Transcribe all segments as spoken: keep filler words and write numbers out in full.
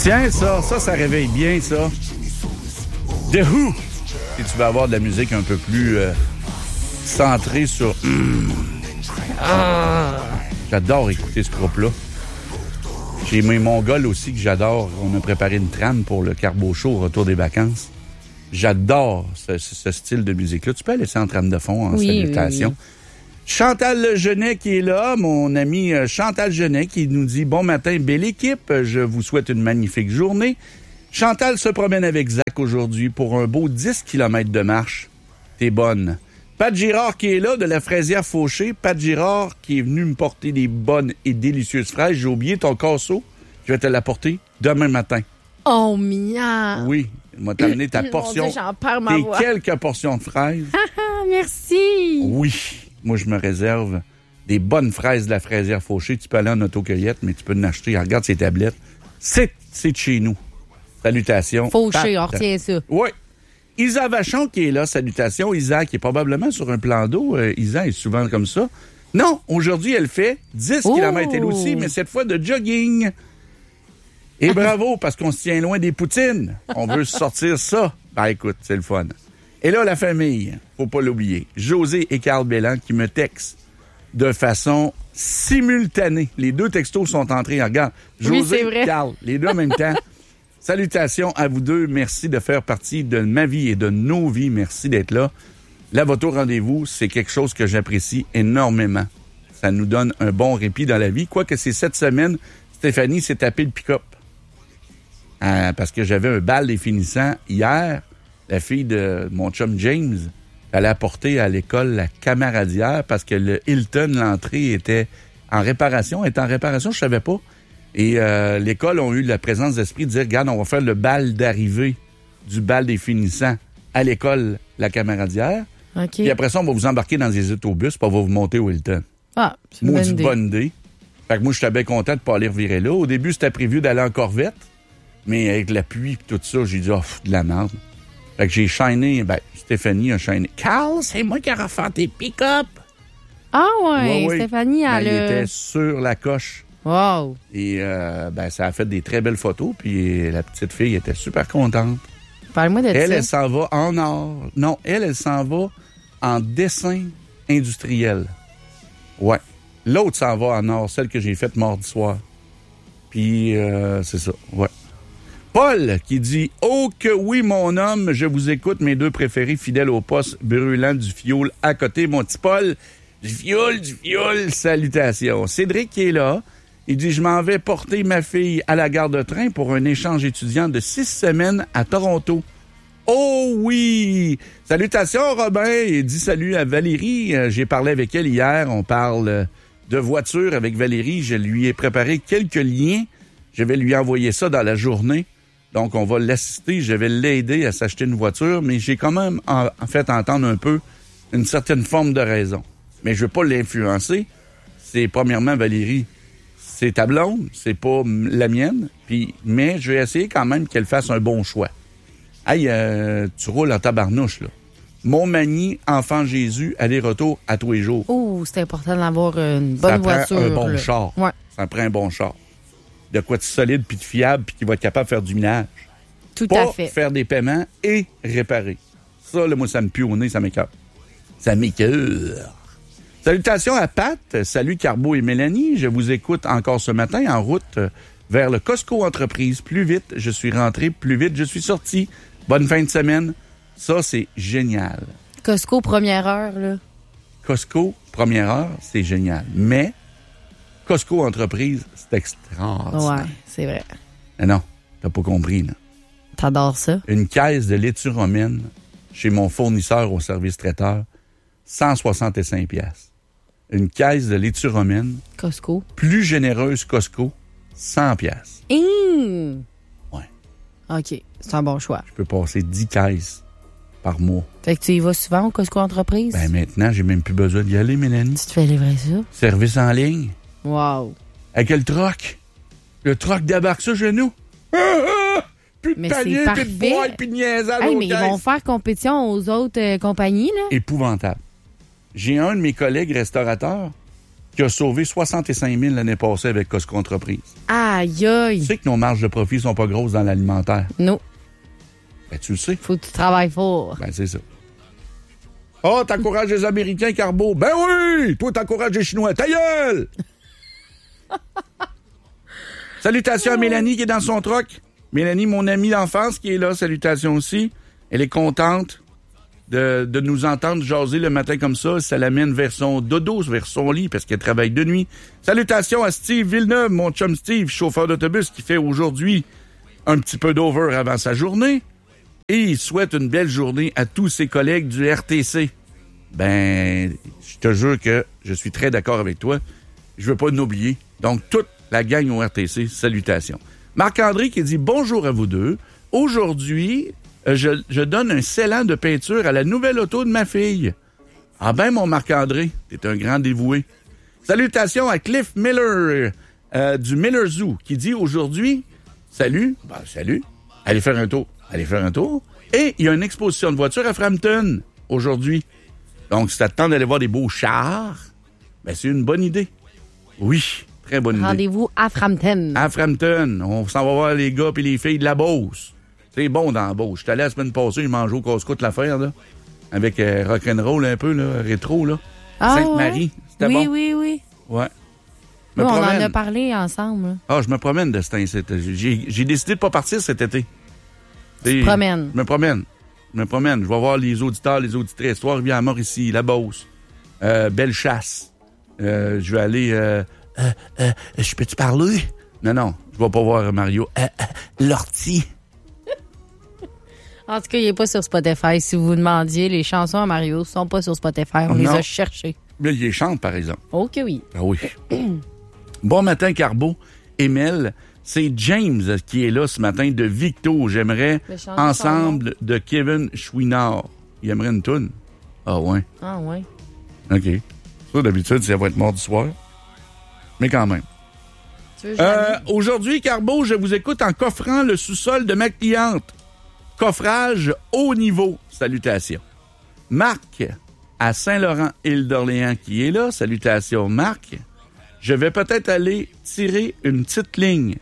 Tiens, ça, ça, ça réveille bien, ça. The Who. Si tu veux avoir de la musique un peu plus euh, centrée sur... Mm. Ah. J'adore écouter ce groupe-là. J'ai mes Mongols aussi que j'adore. On a préparé une trame pour le Carbo Show au retour des vacances. J'adore ce, ce, ce style de musique-là. Tu peux la laisser en trame de fond, en oui, salutation. Oui, oui. Chantal Genet qui est là, mon ami Chantal Genet qui nous dit « Bon matin, belle équipe, je vous souhaite une magnifique journée. » Chantal se promène avec Zach aujourd'hui pour un beau dix kilomètres de marche. T'es bonne. Pat Girard qui est là, de la fraisière Fauché. Pat Girard qui est venu me porter des bonnes et délicieuses fraises. J'ai oublié ton casseau. Je vais te l'apporter demain matin. Oh, mia! Oui, il m'a t'amener ta portion. Mon Dieu, j'en perds ma voix. Tes quelques portions de fraises. Merci! Oui. Moi, je me réserve des bonnes fraises de la fraisière Fauché. Tu peux aller en autocueillette, mais tu peux en acheter. Regarde ces tablettes. C'est, c'est de chez nous. Salutations. Fauché, on retient ça. Oui. Isa Vachon qui est là. Salutations. Isa qui est probablement sur un plan d'eau. Euh, Isa est souvent comme ça. Non, aujourd'hui, elle fait dix oh. kilomètres elle aussi, mais cette fois de jogging. Et bravo, parce qu'on se tient loin des poutines. On veut sortir ça. Ben écoute, c'est le fun. Et là, la famille, faut pas l'oublier. José et Carl Bélan qui me textent de façon simultanée. Les deux textos sont entrés. Regarde, José et Carl, les deux en même temps. Salutations à vous deux. Merci de faire partie de ma vie et de nos vies. Merci d'être là. La Voto Rendez-vous, c'est quelque chose que j'apprécie énormément. Ça nous donne un bon répit dans la vie. Quoique c'est cette semaine, Stéphanie s'est tapé le pick-up. Euh, parce que j'avais un bal des finissants hier. La fille de mon chum James, elle a apporté à l'école la camaradière parce que le Hilton, l'entrée était en réparation. Elle était en réparation, je savais pas. Et euh, l'école ont eu la présence d'esprit de dire, regarde, on va faire le bal d'arrivée du bal des finissants à l'école, la camaradière. Okay. Et après ça, on va vous embarquer dans des autobus puis on va vous monter au Hilton. Ah, c'est une Maudit bonne idée. bonne idée. Fait que moi, j'étais bien content de pas aller revirer là. Au début, c'était prévu d'aller en Corvette. Mais avec la pluie et tout ça, j'ai dit, oh, de la merde. Fait que j'ai shiné, ben, Stéphanie a shiné. Carl, c'est moi qui ai refait tes pick-up. Ah ouais, ouais, ouais. Stéphanie, ben, elle il était sur la coche. Wow. Et euh, ben, ça a fait des très belles photos, puis la petite fille était super contente. Parle-moi de elle, ça. Elle, elle s'en va en art. Non, elle, elle s'en va en dessin industriel. Ouais. L'autre s'en va en art, celle que j'ai faite mardi soir. Puis, euh, c'est ça, ouais. Paul qui dit « Oh que oui, mon homme, je vous écoute, mes deux préférés fidèles au poste brûlant du fioul à côté. Mon petit Paul, du fioul, du fioul, salutations. » Cédric qui est là, il dit « Je m'en vais porter ma fille à la gare de train pour un échange étudiant de six semaines à Toronto. » Oh oui! Salutations, Robin. Il dit salut à Valérie. J'ai parlé avec elle hier. On parle de voiture avec Valérie. Je lui ai préparé quelques liens. Je vais lui envoyer ça dans la journée. Donc, on va l'assister. Je vais l'aider à s'acheter une voiture. Mais j'ai quand même en, en fait entendre un peu une certaine forme de raison. Mais je veux pas l'influencer. C'est premièrement, Valérie, c'est ta blonde. C'est pas la mienne. Puis, mais je vais essayer quand même qu'elle fasse un bon choix. Hey, euh, tu roules en tabarnouche, là. Montmagny, Enfant Jésus, aller-retour à tous les jours. Oh, c'est important d'avoir une bonne ça voiture. Ça prend un bon là. char. Ouais. Ça prend un bon char. De quoi de solide, puis de fiable, puis qui va être capable de faire du minage. Tout Pas à fait. faire des paiements et réparer. Ça, là, moi, ça me pue au nez, ça m'écoeure. Ça m'écoeure. Salutations à Pat. Salut Carbo et Mélanie. Je vous écoute encore ce matin en route vers le Costco Entreprise. Plus vite, je suis rentré. Plus vite, je suis sorti. Bonne fin de semaine. Ça, c'est génial. Costco, première heure, là. Costco, première heure, c'est génial. Mais Costco Entreprise, c'est extraordinaire. Ouais, c'est vrai. Mais non, t'as pas compris, là. T'adores ça? Une caisse de laitue romaine chez mon fournisseur au service traiteur, cent soixante-cinq piastres. Une caisse de laitue romaine. Costco. Plus généreuse Costco, cent piastres. Mmh. Ouais. OK, c'est un bon choix. Je peux passer dix caisses par mois. Fait que tu y vas souvent au Costco Entreprise? Ben maintenant, j'ai même plus besoin d'y aller, Mélanie. Tu te fais livrer ça? Service en ligne. Wow. Avec le troc. Le troc débarque ça chez nous. Ah, ah! Plus de Mais panier, c'est plus de boîte, parfait. plus de niaisage Hey, aux mais ils caisses. vont faire compétition aux autres euh, compagnies, là? Épouvantable. J'ai un de mes collègues restaurateurs qui a sauvé soixante-cinq mille l'année passée avec Costco Entreprise. Aïe, aïe. Tu sais que nos marges de profit sont pas grosses dans l'alimentaire. Non. Ben, tu le sais. Faut que tu travailles fort. Ben, c'est ça. Oh, t'encourages les Américains, Carbo. Ben oui! Toi, t'encourages les Chinois. Ta gueule! Salutations à Mélanie qui est dans son troc. Mélanie, mon amie d'enfance qui est là. Salutations aussi. Elle est contente de, de nous entendre jaser le matin comme ça. Ça l'amène vers son dodo, vers son lit, parce qu'elle travaille de nuit. Salutations à Steve Villeneuve, mon chum Steve, chauffeur d'autobus, qui fait aujourd'hui un petit peu d'over avant sa journée. Et il souhaite une belle journée à tous ses collègues du R T C. Ben, je te jure que je suis très d'accord avec toi. Je veux pas l'oublier. Donc, toute la gang au R T C, salutations. Marc-André qui dit « Bonjour à vous deux. Aujourd'hui, je, je donne un scellant de peinture à la nouvelle auto de ma fille. » Ah ben, mon Marc-André, t'es un grand dévoué. Salutations à Cliff Miller euh, du Miller Zoo qui dit « Aujourd'hui, salut, ben salut, allez faire un tour. » Allez faire un tour. Et il y a une exposition de voitures à Frampton aujourd'hui. Donc, si t'attends d'aller voir des beaux chars, ben c'est une bonne idée. Oui, très bonne idée. Rendez-vous à Frampton. À Frampton. On s'en va voir les gars et les filles de la Beauce. C'est bon dans la Beauce. Je suis allé la semaine passée, je mange au casse-croûte l'affaire, là. Avec euh, rock'n'roll un peu, là, rétro, là. Ah, Sainte-Marie. Ouais. C'était oui, bon. Oui, oui, oui. Ouais. Oui, on en a parlé ensemble. Là. Ah, je me promène de cet été. J'ai, j'ai décidé de pas partir cet été. Tu te promènes. Je me promène. Je me promène. Je vais voir les auditeurs, les auditrices. Trois-Rivières-Mauricie, La Beauce, euh, Bellechasse. Euh, je vais aller... Euh, euh, euh, je peux-tu parler? Non, non. Je vais pas voir Mario. Euh, euh, L'ortie. En tout cas, il n'est pas sur Spotify. Si vous vous demandiez, les chansons à Mario sont pas sur Spotify. On non. les a cherchées. Mais il les chante, par exemple. Oh que oui. Ah oui. Bon matin, Carbo. Emile. C'est James qui est là ce matin de Victo. J'aimerais Ensemble de Kevin Chouinard. Il aimerait une toune. Ah ouais. Ah ouais. OK. Ça, d'habitude, ça va être mardi soir. Mais quand même. Tu veux euh, aujourd'hui, Carbo, je vous écoute en coffrant le sous-sol de ma cliente. Coffrage haut niveau. Salutations. Marc à Saint-Laurent-Île d'Orléans qui est là. Salutations, Marc. Je vais peut-être aller tirer une petite ligne.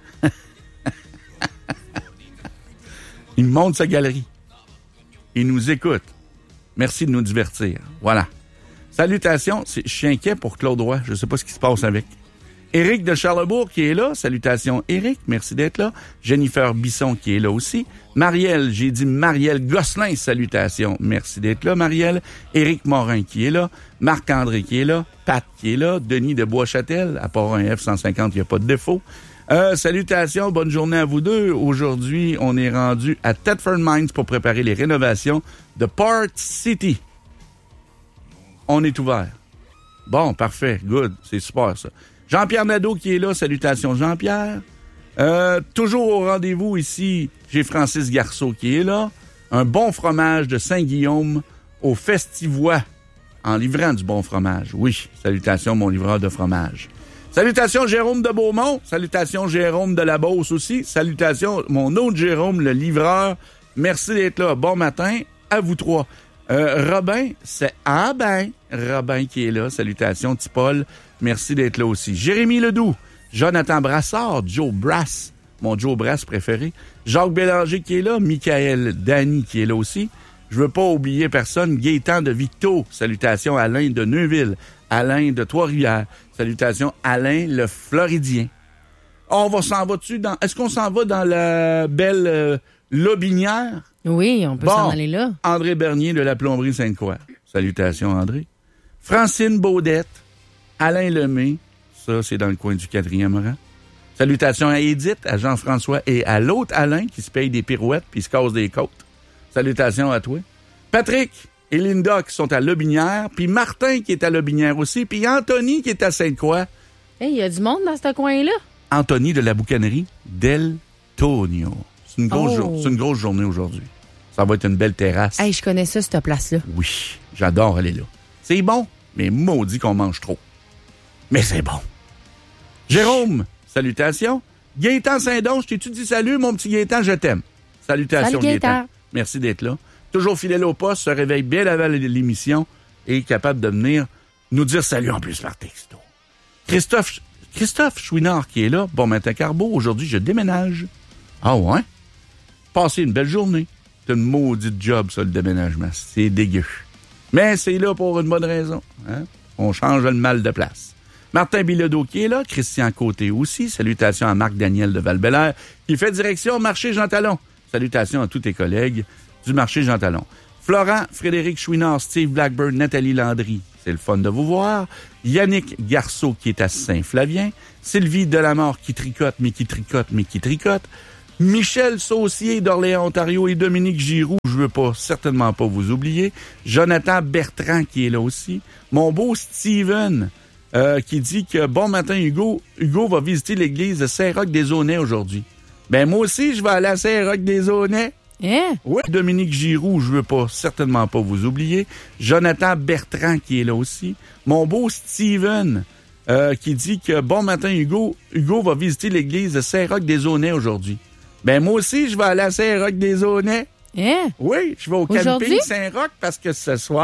Il monte sa galerie. Il nous écoute. Merci de nous divertir. Voilà. Salutations. Je suis inquiet pour Claude Roy. Je ne sais pas ce qui se passe avec. Éric de Charlebourg qui est là. Salutations, Éric. Merci d'être là. Jennifer Bisson qui est là aussi. Marielle, j'ai dit Marielle Gosselin. Salutations. Merci d'être là, Marielle. Éric Morin qui est là. Marc-André qui est là. Pat qui est là. Denis de Bois-Châtel. À part un F cent cinquante, il n'y a pas de défaut. Euh, salutations. Bonne journée à vous deux. Aujourd'hui, on est rendu à Thetford Mines pour préparer les rénovations de Port City. On est ouvert. Bon, parfait. Good. C'est super, ça. Jean-Pierre Nadeau qui est là. Salutations, Jean-Pierre. Euh, toujours au rendez-vous ici, j'ai Francis Garceau qui est là. Un bon fromage de Saint-Guillaume au Festivois, en livrant du bon fromage. Oui, salutations, mon livreur de fromage. Salutations, Jérôme de Beaumont. Salutations, Jérôme de la Beauce aussi. Salutations, mon autre Jérôme, le livreur. Merci d'être là. Bon matin à vous trois. Euh, Robin, c'est ah ben, Robin qui est là. Salutations, Tipol. Merci d'être là aussi. Jérémy Ledoux. Jonathan Brassard, Joe Brass, mon Joe Brass préféré. Jacques Bélanger qui est là. Michael Dany qui est là aussi. Je veux pas oublier personne. Gaétan de Victo. Salutations Alain de Neuville. Alain de Trois-Rivières. Salutations Alain le Floridien. On va s'en va dessus dans... Est-ce qu'on s'en va dans la belle euh, Lobinière? Oui, on peut bon, s'en aller là. André Bernier de la Plomberie Sainte-Croix. Salutations André. Francine Baudette. Alain Lemay. Ça, c'est dans le coin du quatrième rang. Salutations à Édith, à Jean-François et à l'autre Alain qui se paye des pirouettes puis se casse des côtes. Salutations à toi. Patrick et Linda qui sont à Lobinière, puis Martin qui est à Lobinière aussi, puis Anthony qui est à Sainte-Croix. Hey, il y a du monde dans ce coin-là. Anthony de la boucanerie Del Tonio. C'est une grosse, oh. jour, c'est une grosse journée aujourd'hui. Ça va être une belle terrasse. Hey, je connais ça, cette place-là. Oui, j'adore aller là. C'est bon, mais maudit qu'on mange trop. Mais c'est bon. Jérôme, salutations. Gaétan Saint-Don, je t'ai-tu dit salut, mon petit Gaétan, je t'aime. Salutations, salut, Gaétan. Gaétan. Merci d'être là. Toujours fidèle au poste, se réveille bien avant l'émission et capable de venir nous dire salut en plus par texto. Christophe, Christophe Chouinard qui est là. Bon matin, Carbo. Aujourd'hui, je déménage. Ah ouais? Passez une belle journée. C'est une maudite job, ça, le déménagement. C'est dégueu. Mais c'est là pour une bonne raison. Hein? On change le mal de place. Martin Bilodeau qui est là. Christian Côté aussi. Salutations à Marc-Daniel de Val-Bélair qui fait direction au marché Jean Talon. Salutations à tous tes collègues du marché Jean Talon. Florent, Frédéric Chouinard, Steve Blackburn, Nathalie Landry. C'est le fun de vous voir. Yannick Garceau qui est à Saint-Flavien. Sylvie Delamore qui tricote, mais qui tricote, mais qui tricote. Michel Saucier d'Orléans, Ontario et Dominique Giroux, je veux pas, certainement pas vous oublier. Jonathan Bertrand qui est là aussi. Mon beau Steven euh, qui dit que bon matin Hugo, Hugo va visiter l'église de Saint-Roch-des-Aunais aujourd'hui. Ben moi aussi, je vais aller à Saint-Roch-des-Aunais. Hein? Oui, Dominique Giroux, je veux pas, certainement pas vous oublier. Jonathan Bertrand qui est là aussi. Mon beau Steven euh, qui dit que bon matin Hugo, Hugo va visiter l'église de Saint-Roch-des-Aunais aujourd'hui. Ben moi aussi, je vais aller à Saint-Roch-des-Aunais. Hein? Oui, je vais au Aujourd'hui? camping Saint-Roch parce que ce soir,